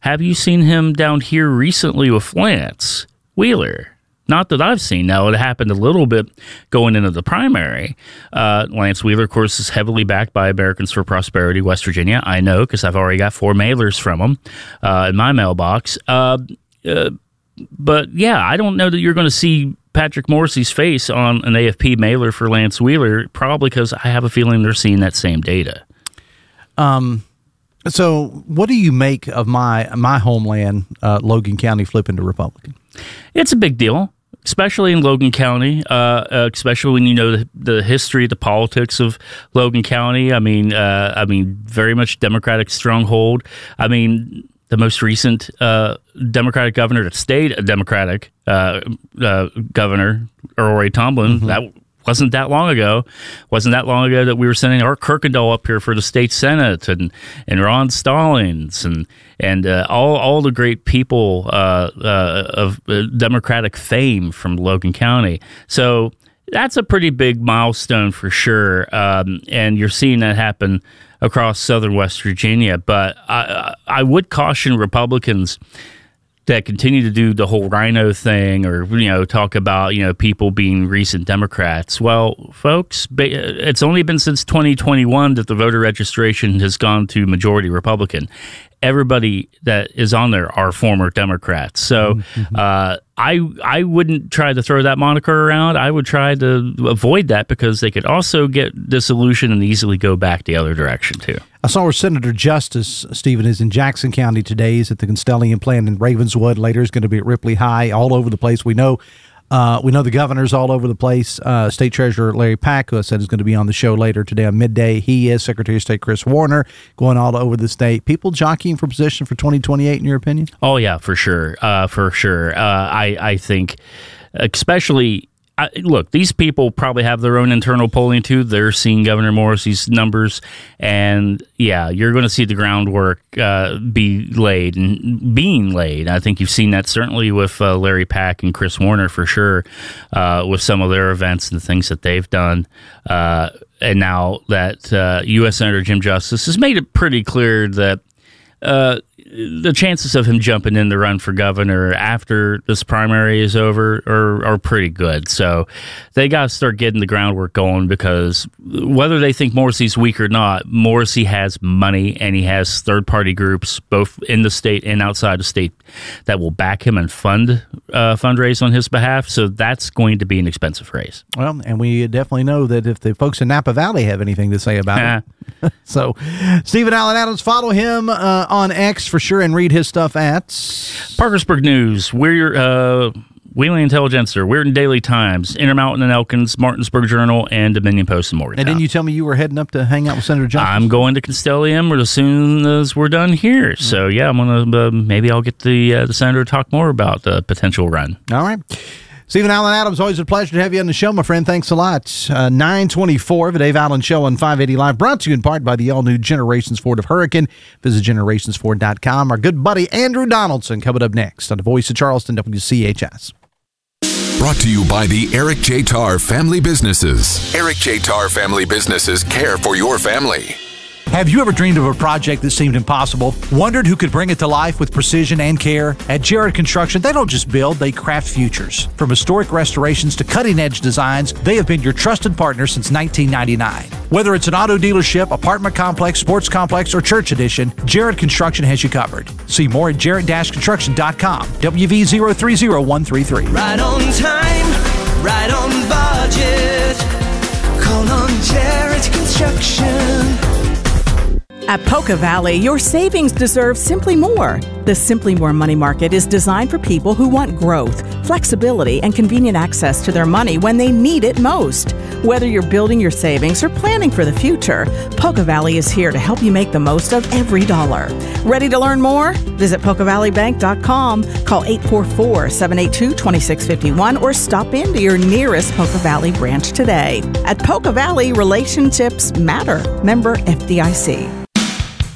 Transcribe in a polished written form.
Have you seen him down here recently with Lance Wheeler? Not that I've seen. Now, it happened a little bit going into the primary. Lance Wheeler, of course, is heavily backed by Americans for Prosperity, West Virginia. I know, because I've already got 4 mailers from him in my mailbox. But, yeah, I don't know that you're going to see Patrick Morrissey's face on an AFP mailer for Lance Wheeler, probably because I have a feeling they're seeing that same data. So what do you make of my homeland, Logan County, flipping to Republican? It's a big deal, especially in Logan County, especially when you know the history, the politics of Logan County. I mean, very much Democratic stronghold. I mean, the most recent Democratic governor that stayed a Democratic governor, Earl Ray Tomblin, that wasn't that long ago. Wasn't that long ago that we were sending Art Kirkendall up here for the state senate, and Ron Stallings and all the great people of Democratic fame from Logan County. So that's a pretty big milestone for sure, and you're seeing that happen across southern West Virginia. But I would caution Republicans that continue to do the whole rhino thing, or talk about people being recent Democrats. Well, folks, it's only been since 2021 that the voter registration has gone to majority Republican. Everybody that is on there are former Democrats. So I wouldn't try to throw that moniker around. I would try to avoid that, because they could also get disillusioned and easily go back the other direction too. I saw where Senator Justice Stephen is in Jackson County today. He's at the Constellium plant in Ravenswood. Later is going to be at Ripley High, all over the place. We know the governor's all over the place. State Treasurer Larry Pack, who I said is going to be on the show later today on midday. He is. Secretary of State Chris Warner going all over the state. People jockeying for position for 2028, in your opinion? Oh, yeah, for sure. I think especially... Look, these people probably have their own internal polling too. They're seeing Governor Morrissey's numbers, and yeah, you're going to see the groundwork being laid. I think you've seen that certainly with Larry Pack and Chris Warner for sure, with some of their events and the things that they've done. And now that U.S. Senator Jim Justice has made it pretty clear that the chances of him jumping in the run for governor after this primary is over are pretty good. So they got to start getting the groundwork going, because whether they think Morrissey's weak or not, Morrissey has money, and he has third-party groups both in the state and outside the state that will back him and fundraise on his behalf. So that's going to be an expensive race. Well, and we definitely know that if the folks in Napa Valley have anything to say about it. So Stephen Allen Adams, follow him on X for sure, and read his stuff at Parkersburg News, Wheeling Intelligencer, Weirton Daily Times, Intermountain and Elkins, Martinsburg Journal, and Dominion Post in Morgantown. And then you tell me you were heading up to hang out with Senator Johnson. I'm going to Constellium as soon as we're done here. So yeah, I'm gonna maybe I'll get the senator to talk more about the potential run. All right. Stephen Allen Adams, always a pleasure to have you on the show, my friend. Thanks a lot. 9:24, the Dave Allen Show on 580 Live, brought to you in part by the all-new Generations Ford of Hurricane. Visit generationsford.com. Our good buddy Andrew Donaldson coming up next on the Voice of Charleston, WCHS. Brought to you by the Eric J. Tarr Family Businesses. Eric J. Tarr Family Businesses care for your family. Have you ever dreamed of a project that seemed impossible? Wondered who could bring it to life with precision and care? At Jared Construction, they don't just build, they craft futures. From historic restorations to cutting-edge designs, they have been your trusted partner since 1999. Whether it's an auto dealership, apartment complex, sports complex, or church addition, Jared Construction has you covered. See more at jared-construction.com. WV030133. Right on time, right on budget. Call on Jared Construction. At Poca Valley, your savings deserve Simply More. The Simply More Money Market is designed for people who want growth, flexibility, and convenient access to their money when they need it most. Whether you're building your savings or planning for the future, Poca Valley is here to help you make the most of every dollar. Ready to learn more? Visit PocaValleyBank.com, call 844-782-2651, or stop into your nearest Poca Valley branch today. At Poca Valley, relationships matter. Member FDIC.